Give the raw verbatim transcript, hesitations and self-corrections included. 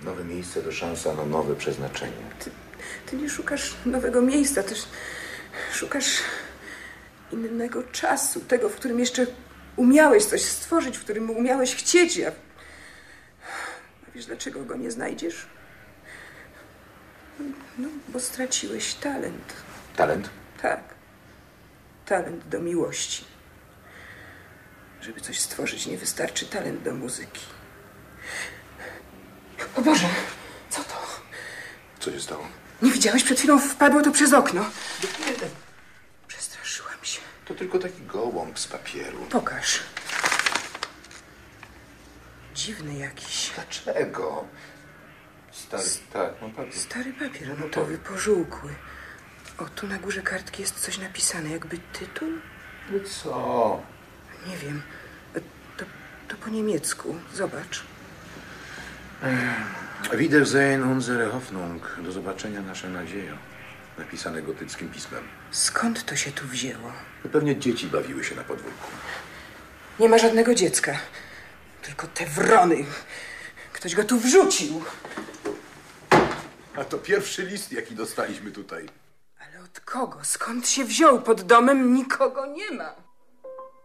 Nowe miejsce to szansa na nowe przeznaczenie. Ty, ty nie szukasz nowego miejsca, też szukasz innego czasu, tego, w którym jeszcze umiałeś coś stworzyć, w którym umiałeś chcieć. A, a wiesz, dlaczego go nie znajdziesz? No, bo straciłeś talent. Talent? Tak. Talent do miłości. Żeby coś stworzyć, nie wystarczy talent do muzyki. O Boże, co to? Co się stało? Nie widziałeś? Przed chwilą wpadło to przez okno. Przestraszyłam się. To tylko taki gołąb z papieru. Pokaż. Dziwny jakiś. Dlaczego? Stary, tak, no papier. Stary papier notowy, pożółkły. O, tu na górze kartki jest coś napisane, jakby tytuł? No co? Nie wiem. To, to po niemiecku. Zobacz. Wiedersehen unsere Hoffnung. Do zobaczenia nasza nadzieja. Napisane gotyckim pismem. Skąd to się tu wzięło? To pewnie dzieci bawiły się na podwórku. Nie ma żadnego dziecka. Tylko te wrony. Ktoś go tu wrzucił. A to pierwszy list, jaki dostaliśmy tutaj. Ale od kogo? Skąd się wziął? Pod domem nikogo nie ma.